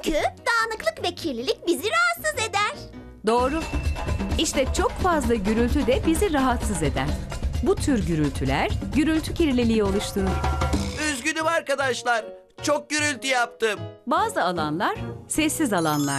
Çünkü dağınıklık ve kirlilik bizi rahatsız eder. Doğru. İşte çok fazla gürültü de bizi rahatsız eder. Bu tür gürültüler gürültü kirliliği oluşturur. Üzgünüm arkadaşlar. Çok gürültü yaptım. Bazı alanlar sessiz alanlar.